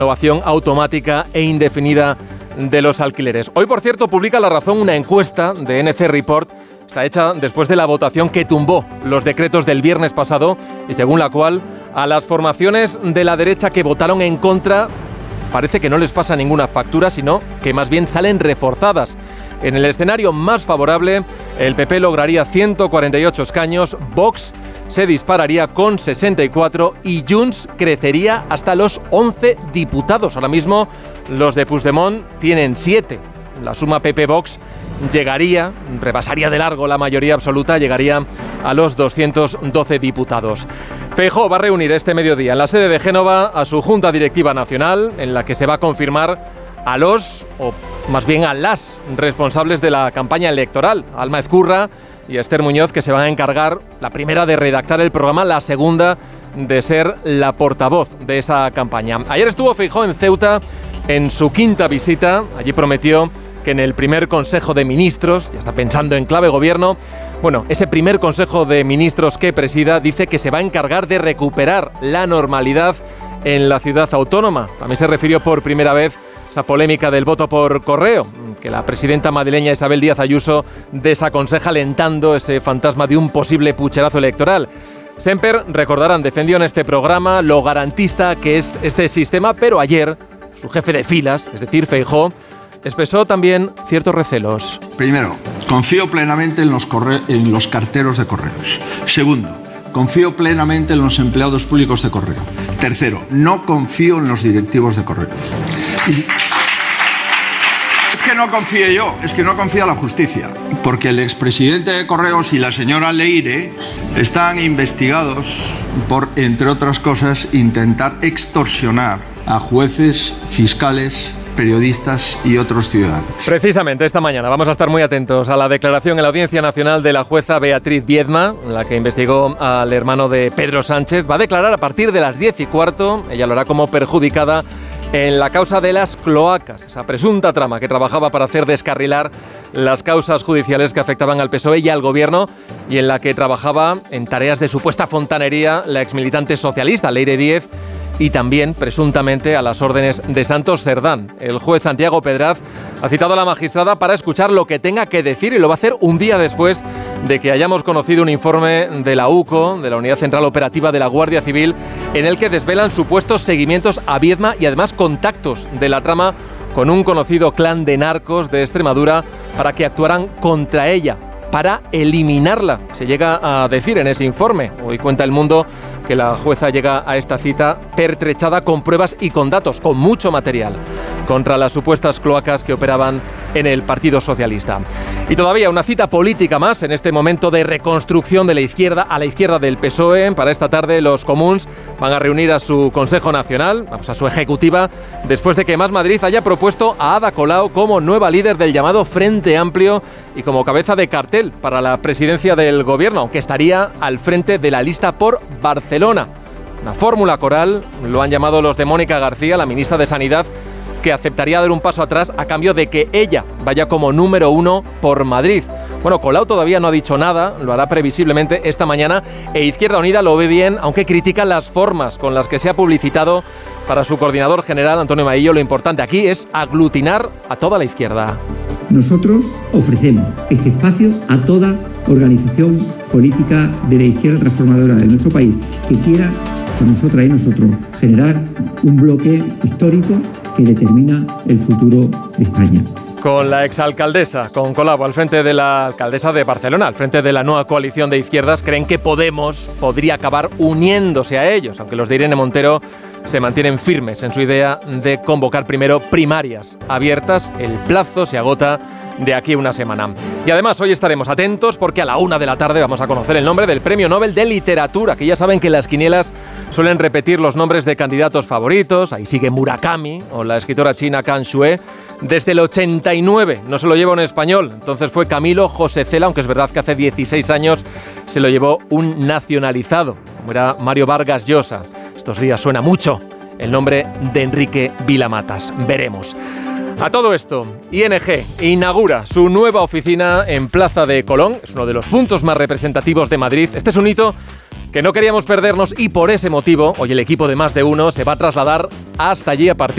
renovación automática e indefinida de los alquileres. Hoy, por cierto, publica La Razón una encuesta de NC Report. Está hecha después de la votación que tumbó los decretos del viernes pasado y según la cual a las formaciones de la derecha que votaron en contra parece que no les pasa ninguna factura, sino que más bien salen reforzadas. En el escenario más favorable, el PP lograría 148 escaños, Vox se dispararía con 64 y Junts crecería hasta los 11 diputados. Ahora mismo los de Puigdemont tienen 7. La suma PP-Vox rebasaría de largo la mayoría absoluta, llegaría a los 212 diputados. Feijóo va a reunir este mediodía en la sede de Génova a su Junta Directiva Nacional, en la que se va a confirmar a las responsables de la campaña electoral, Alma Ezcurra y Esther Muñoz, que se van a encargar, la primera de redactar el programa, la segunda de ser la portavoz de esa campaña. Ayer estuvo Feijóo en Ceuta en su quinta visita. Allí prometió que en el primer Consejo de Ministros, ya está pensando en clave gobierno, ese primer Consejo de Ministros que presida, dice que se va a encargar de recuperar la normalidad en la ciudad autónoma. También se refirió por primera vez a esa polémica del voto por correo, que la presidenta madrileña Isabel Díaz Ayuso desaconseja, alentando ese fantasma de un posible pucherazo electoral. Semper, recordarán, defendió en este programa lo garantista que es este sistema, pero ayer su jefe de filas, es decir, Feijóo, expresó también ciertos recelos. Primero, confío plenamente en los carteros de correos. Segundo, confío plenamente en los empleados públicos de correo. Tercero, no confío en los directivos de correos. Es que no confíe yo, es que no confía la justicia, porque el expresidente de Correos y la señora Leire están investigados por, entre otras cosas, intentar extorsionar a jueces, fiscales, periodistas y otros ciudadanos. Precisamente esta mañana vamos a estar muy atentos a la declaración en la Audiencia Nacional de la jueza Beatriz Viedma, la que investigó al hermano de Pedro Sánchez. Va a declarar a partir de las 10:15. Ella lo hará como perjudicada en la causa de las cloacas, esa presunta trama que trabajaba para hacer descarrilar las causas judiciales que afectaban al PSOE y al Gobierno, y en la que trabajaba en tareas de supuesta fontanería la exmilitante socialista Leire Díez, y también, presuntamente, a las órdenes de Santos Cerdán. El juez Santiago Pedraz ha citado a la magistrada para escuchar lo que tenga que decir, y lo va a hacer un día después de que hayamos conocido un informe de la UCO, de la Unidad Central Operativa de la Guardia Civil, en el que desvelan supuestos seguimientos a Viedma y además contactos de la trama con un conocido clan de narcos de Extremadura para que actuaran contra ella, para eliminarla. Se llega a decir en ese informe. Hoy cuenta El Mundo que la jueza llega a esta cita pertrechada con pruebas y con datos, con mucho material, contra las supuestas cloacas que operaban en el Partido Socialista. Y todavía una cita política más en este momento de reconstrucción de la izquierda, a la izquierda del PSOE. Para esta tarde los comuns van a reunir a su Consejo Nacional, a su ejecutiva, después de que Más Madrid haya propuesto a Ada Colau como nueva líder del llamado Frente Amplio y como cabeza de cartel para la presidencia del Gobierno, aunque estaría al frente de la lista por Barcelona. Una fórmula coral, lo han llamado los de Mónica García, la ministra de Sanidad, que aceptaría dar un paso atrás a cambio de que ella vaya como número 1 por Madrid. Colau todavía no ha dicho nada, lo hará previsiblemente esta mañana, e Izquierda Unida lo ve bien, aunque critica las formas con las que se ha publicitado. Para su coordinador general, Antonio Maillo, lo importante aquí es aglutinar a toda la izquierda. Nosotros ofrecemos este espacio a toda organización política de la izquierda transformadora de nuestro país que quiera, con nosotras y nosotros, generar un bloque histórico que determina el futuro de España. Con la exalcaldesa, con Colau al frente de la alcaldesa de Barcelona, al frente de la nueva coalición de izquierdas, creen que Podemos podría acabar uniéndose a ellos, aunque los de Irene Montero se mantienen firmes en su idea de convocar primero primarias abiertas. El plazo se agota de aquí a una semana. Y además hoy estaremos atentos porque a la 1 de la tarde vamos a conocer el nombre del Premio Nobel de Literatura, que ya saben que las quinielas suelen repetir los nombres de candidatos favoritos. Ahí sigue Murakami o la escritora china Kan Xue. Desde el 89 no se lo lleva un español, entonces fue Camilo José Cela, aunque es verdad que hace 16 años se lo llevó un nacionalizado, como era Mario Vargas Llosa. Estos días suena mucho el nombre de Enrique Vilamatas. Veremos. A todo esto, ING inaugura su nueva oficina en Plaza de Colón. Es uno de los puntos más representativos de Madrid. Este es un hito que no queríamos perdernos y por ese motivo, hoy el equipo de Más de Uno se va a trasladar hasta allí a partir